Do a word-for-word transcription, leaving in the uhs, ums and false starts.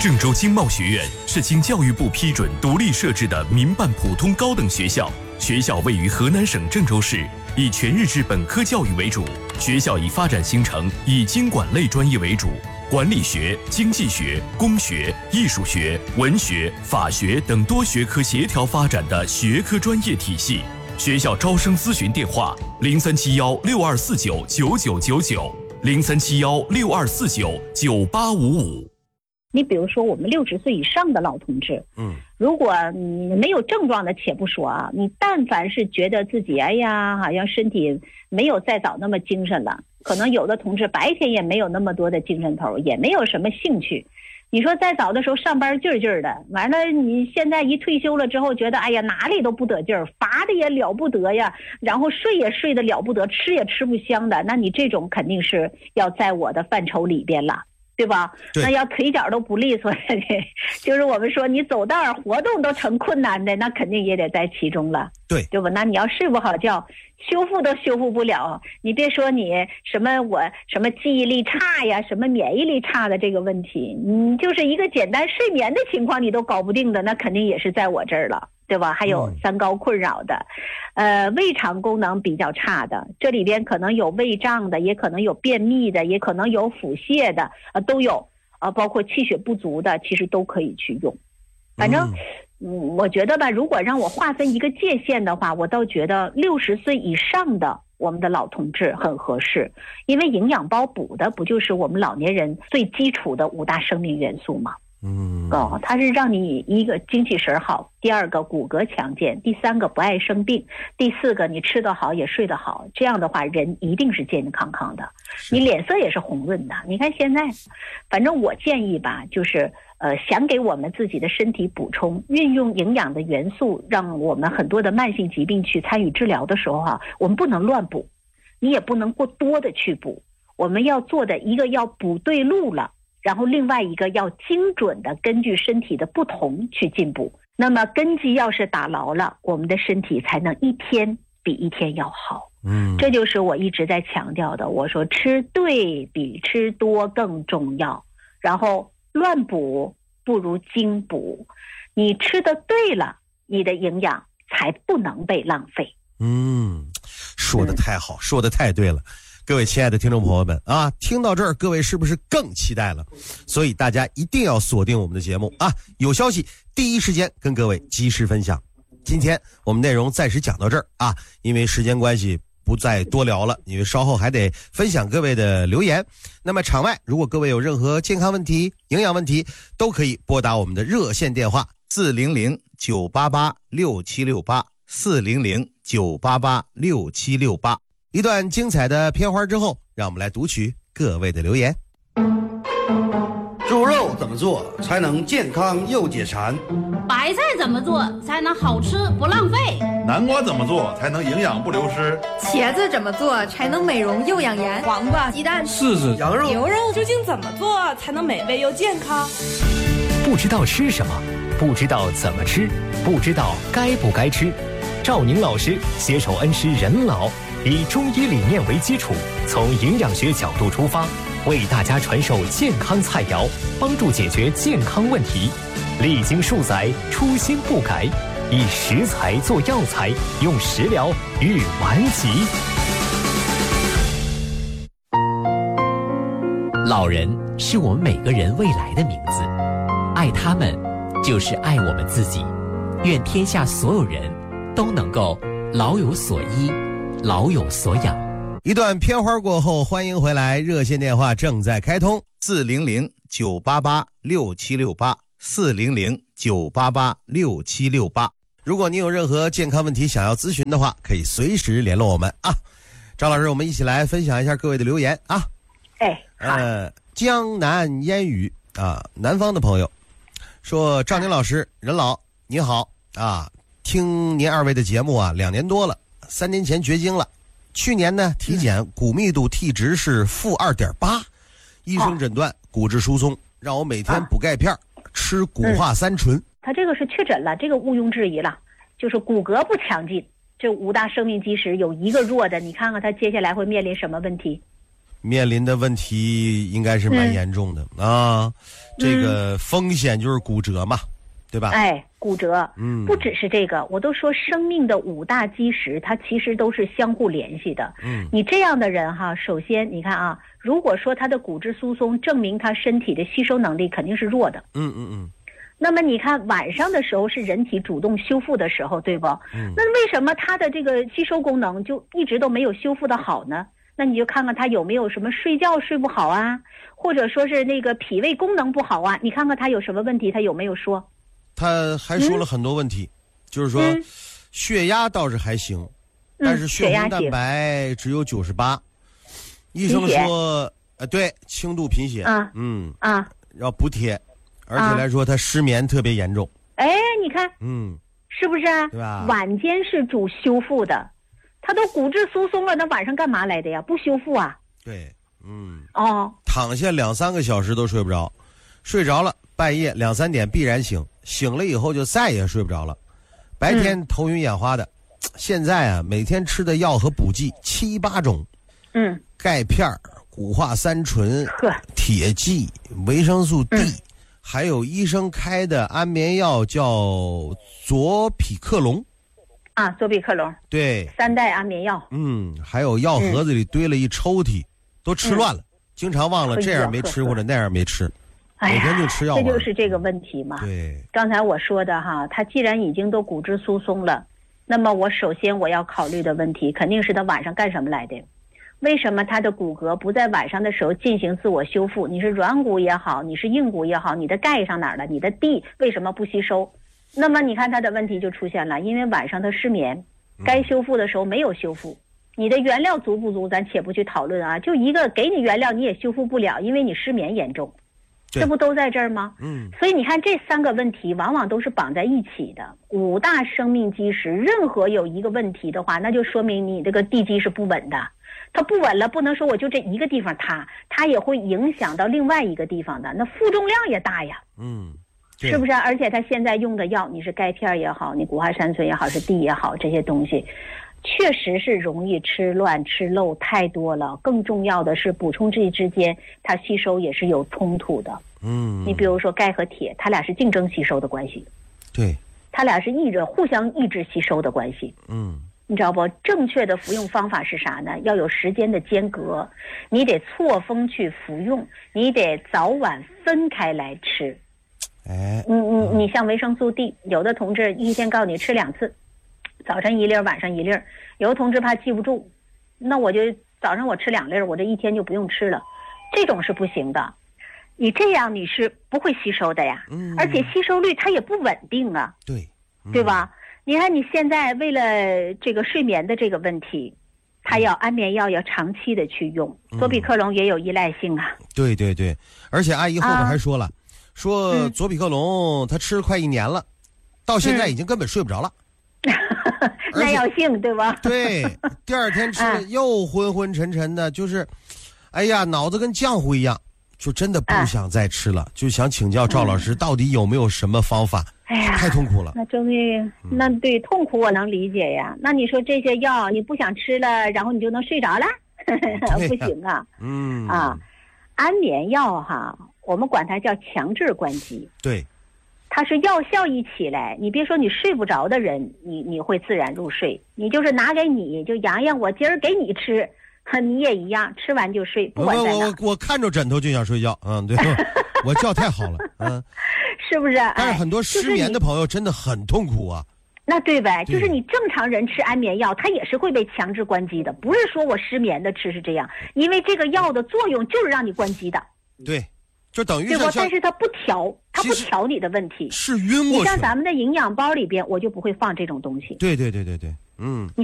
郑州经贸学院是经教育部批准独立设置的民办普通高等学校，学校位于河南省郑州市，以全日制本科教育为主。学校以发展形成以经管类专业为主，管理学、经济学、工学、艺术学、文学、法学等多学科协调发展的学科专业体系。学校招生咨询电话：零三七幺六二四九九九九九，零三七幺六二四九九八五五。 你比如说我们六十岁以上的老同志， 嗯， 如果你没有症状的且不说啊，你但凡是觉得自己哎呀好像身体没有再早那么精神了，可能有的同志白天也没有那么多的精神头，也没有什么兴趣。你说再早的时候上班劲儿劲儿的，完了你现在一退休了之后觉得哎呀哪里都不得劲儿，乏的也了不得呀，然后睡也睡得了不得，吃也吃不香的，那你这种肯定是要在我的范畴里边了，对吧？ 对， 那要腿脚都不利索的，就是我们说你走道活动都成困难的，那肯定也得在其中了， 对对吧？那你要睡不好觉，修复都修复不了。你别说你什么我什么记忆力差呀，什么免疫力差的这个问题，你就是一个简单睡眠的情况你都搞不定的，那肯定也是在我这儿了，对吧？还有三高困扰的，呃，胃肠功能比较差的，这里边可能有胃胀的，也可能有便秘的，也可能有腹泻的，呃，都有啊、呃，包括气血不足的，其实都可以去用。反正，嗯，嗯我觉得吧，如果让我划分一个界限的话，我倒觉得六十岁以上的我们的老同志很合适，因为营养包补的不就是我们老年人最基础的五大生命元素吗？ 嗯， 哦，它是让你一个精气神好，第二个骨骼强健，第三个不爱生病，第四个你吃得好也睡得好，这样的话人一定是健健康康的，你脸色也是红润的。你看现在，反正我建议吧，就是呃，想给我们自己的身体补充，运用营养的元素，让我们很多的慢性疾病去参与治疗的时候哈、啊，我们不能乱补，你也不能过多的去补，我们要做的一个要补对路了。然后另外一个要精准的根据身体的不同去进步，那么根基要是打牢了，我们的身体才能一天比一天要好。 嗯， 这就是我一直在强调的，我说吃对比吃多更重要，然后乱补不如精补，你吃的对了，你的营养才不能被浪费。 嗯，说的太好，嗯、说的太对了。各位亲爱的听众朋友们啊，听到这儿，各位是不是更期待了？所以大家一定要锁定我们的节目啊！有消息第一时间跟各位及时分享。今天我们内容暂时讲到这儿啊，因为时间关系不再多聊了，因为稍后还得分享各位的留言。那么场外，如果各位有任何健康问题、营养问题，都可以拨打我们的热线电话四零零九八八六七六八四零零九八八六七六八。一段精彩的片花之后，让我们来读取各位的留言。 猪肉怎么做才能健康又解馋？ 白菜怎么做才能好吃不浪费？ 南瓜怎么做才能营养不流失？ 茄子怎么做才能美容又养颜？ 黄瓜、鸡蛋、 柿子、羊肉、 牛肉究竟怎么做才能美味又健康？ 不知道吃什么，不知道怎么吃，不知道该不该吃。赵宁老师携手恩施人老，以中医理念为基础，从营养学角度出发，为大家传授健康菜肴，帮助解决健康问题。历经数载，初心不改，以食材做药材，用食疗御顽疾。 老人是我们每个人未来的名字，爱他们就是爱我们自己。愿天下所有人都能够老有所依，老有所养。 一段片花过后，欢迎回来，热线电话正在开通四零零九八八六七六八四零零九八八六七六八。如果你有任何健康问题想要咨询的话，可以随时联络我们啊。张老师，我们一起来分享一下各位的留言啊。 哎， 呃，江南烟雨啊，南方的朋友说，赵宁老师，任老您好啊，听您二位的节目啊，两年多了，三年前绝经了。去年呢，体检骨密度 T 值是负二点八，医生诊断骨质疏松，让我每天补钙片，吃骨化三醇。 他这个是确诊了，这个毋庸置疑了，就是骨骼不强劲，这五大生命基石有一个弱的，你看看他接下来会面临什么问题？ 面临的问题应该是蛮严重的、嗯、啊。这个风险就是骨折嘛，对吧？ 哎，骨折， 嗯， 不只是这个，我都说生命的五大基石，它其实都是相互联系的。 嗯， 你这样的人哈，首先你看啊，如果说他的骨质疏松，证明他身体的吸收能力肯定是弱的。 嗯嗯嗯。 那么你看晚上的时候是人体主动修复的时候，对不？ 嗯。 那为什么他的这个吸收功能就一直都没有修复的好呢？那你就看看他有没有什么睡觉睡不好啊，或者说是那个脾胃功能不好啊，你看看他有什么问题，他有没有说？ 他还说了很多问题，嗯、就是说、嗯、血压倒是还行，嗯、但是血红蛋白只有九十八，医生说呃对，轻度贫血， 啊、 嗯啊， 要补铁，而且来说他失眠特别严重。 哎，你看， 嗯， 是不是？ 对吧？ 晚间是主修复的。他都骨质疏松了，那晚上干嘛来的呀？不修复啊？ 对，嗯， 哦， 躺下两三个小时都睡不着，睡着了半夜两三点必然醒，醒了以后就再也睡不着了，白天头晕眼花的。嗯、现在啊，每天吃的药和补剂七八种， 嗯， 钙片、骨化三醇、铁剂、维生素 D，、嗯、还有医生开的安眠药叫佐匹克隆。 啊，佐比克隆， 对， 三代安眠药， 嗯，还有药盒子里堆了一抽屉，嗯、都吃乱了，嗯、经常忘了这样没吃或者那样没吃，每天就吃药。 这就是这个问题嘛。 对， 刚才我说的哈，他既然已经都骨质疏松了，那么我首先我要考虑的问题肯定是他晚上干什么来的？为什么他的骨骼不在晚上的时候进行自我修复？你是软骨也好，你是硬骨也好，你的钙上哪儿了？你的 D 为什么不吸收？那么你看他的问题就出现了，因为晚上他失眠，该修复的时候没有修复，你的原料足不足咱且不去讨论啊，就一个给你原料你也修复不了，因为你失眠严重，这不都在这儿吗？ 嗯， 所以你看这三个问题往往都是绑在一起的，五大生命基石，任何有一个问题的话，那就说明你这个地基是不稳的，它不稳了，不能说我就这一个地方塌，它也会影响到另外一个地方的，那负重量也大呀。 嗯。 是不是？而且他现在用的药，你是钙片也好，你骨化三醇也好，是 D 也好，这些东西确实是容易吃乱吃漏太多了。更重要的是补充剂之间它吸收也是有冲突的。 嗯， 你比如说钙和铁，它俩是竞争吸收的关系。 对， 它俩是抑制互相抑制吸收的关系。 嗯， 你知道不？正确的服用方法是啥呢？要有时间的间隔，你得错峰去服用，你得早晚分开来吃。 哎， 你你你像维生素 D， 有的同志一天告诉你吃两次，早晨一粒，晚上一粒，有的同志怕记不住，那我就早上我吃两粒，我这一天就不用吃了，这种是不行的。你这样你是不会吸收的呀， 嗯， 而且吸收率它也不稳定啊， 对， 嗯、对吧？你看你现在为了这个睡眠的这个问题，他要安眠药要长期的去用，佐比克隆也有依赖性啊。 对对对，而且阿姨后边还说了。啊说佐比克隆他吃了快一年了，到现在已经根本睡不着了， 耐药性对吧？ 对，第二天吃了又昏昏沉沉的，就是，哎呀，脑子跟浆糊一样，就真的不想再吃了，就想请教赵老师，到底有没有什么方法？ 哎呀， 太痛苦了。 那终于，那对痛苦我能理解呀。那你说这些药你不想吃了，然后你就能睡着了？不行啊。 嗯啊，安眠药哈。我们管它叫强制关机， 对， 它是药效一起来，你别说你睡不着的人，你你会自然入睡，你就是拿给你就洋洋，我今儿给你吃，你也一样，吃完就睡，不管在哪。 我我我看着枕头就想睡觉，嗯，对，我觉太好了，嗯， 是不是？ 但是很多失眠的朋友真的很痛苦啊。 那对呗，就是你正常人吃安眠药，它也是会被强制关机的，不是说我失眠的吃是这样，因为这个药的作用就是让你关机的。 对。就等于对不？但是它不调，它不调你的问题， 是晕过去。 你像咱们的营养包里边，我就不会放这种东西。 对对对对对，嗯。